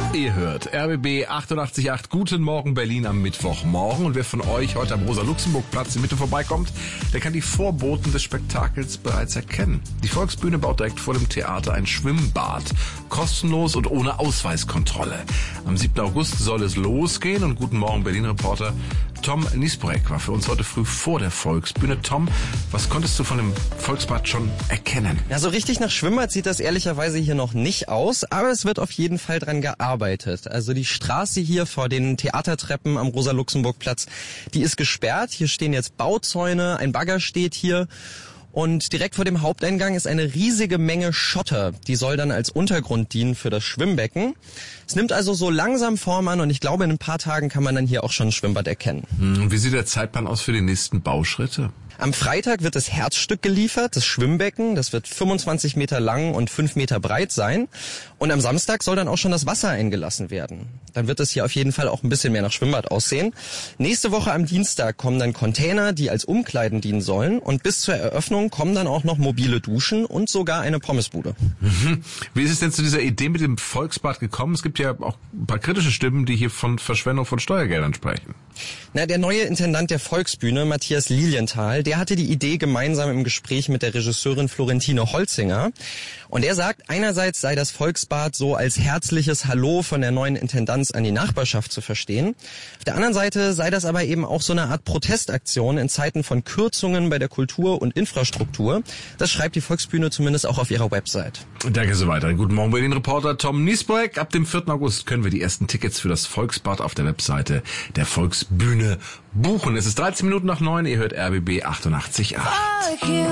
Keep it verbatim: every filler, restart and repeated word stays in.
Ihr hört R B B achtundachtzig Komma acht. Guten Morgen Berlin am Mittwochmorgen. Und wer von euch heute am Rosa-Luxemburg-Platz in Mitte vorbeikommt, der kann die Vorboten des Spektakels bereits erkennen. Die Volksbühne baut direkt vor dem Theater ein Schwimmbad. Kostenlos und ohne Ausweiskontrolle. Am siebten August soll es losgehen. Und Guten Morgen Berlin-Reporter Tom Niesbreck war für uns heute früh vor der Volksbühne. Tom, was konntest du von dem Volksbad schon erkennen? Ja, so richtig nach Schwimmbad sieht das ehrlicherweise hier noch nicht aus, aber es wird auf jeden Fall dran gearbeitet. Also die Straße hier vor den Theatertreppen am Rosa-Luxemburg-Platz, die ist gesperrt. Hier stehen jetzt Bauzäune, ein Bagger steht hier. Und direkt vor dem Haupteingang ist eine riesige Menge Schotter. Die soll dann als Untergrund dienen für das Schwimmbecken. Es nimmt also so langsam Form an und ich glaube, in ein paar Tagen kann man dann hier auch schon ein Schwimmbad erkennen. Und wie sieht der Zeitplan aus für die nächsten Bauschritte? Am Freitag wird das Herzstück geliefert, das Schwimmbecken. Das wird fünfundzwanzig Meter lang und fünf Meter breit sein. Und am Samstag soll dann auch schon das Wasser eingelassen werden. Dann wird es hier auf jeden Fall auch ein bisschen mehr nach Schwimmbad aussehen. Nächste Woche am Dienstag kommen dann Container, die als Umkleiden dienen sollen. Und bis zur Eröffnung kommen dann auch noch mobile Duschen und sogar eine Pommesbude. Mhm. Wie ist es denn zu dieser Idee mit dem Volksbad gekommen? Es gibt ja auch ein paar kritische Stimmen, die hier von Verschwendung von Steuergeldern sprechen. Na, der neue Intendant der Volksbühne, Matthias Lilienthal, der hatte die Idee gemeinsam im Gespräch mit der Regisseurin Florentine Holzinger. Und er sagt, einerseits sei das Volksbad so als herzliches Hallo von der neuen Intendanz an die Nachbarschaft zu verstehen. Auf der anderen Seite sei das aber eben auch so eine Art Protestaktion in Zeiten von Kürzungen bei der Kultur und Infrastruktur. Das schreibt die Volksbühne zumindest auch auf ihrer Website. Danke so weiter. Guten Morgen Berlin-Reporter Tom Niesbreck. Ab dem vierten August können wir die ersten Tickets für das Volksbad auf der Webseite der Volksbühne buchen. Es ist dreizehn Minuten nach neun. Ihr hört R B B achtundachtzig Komma acht.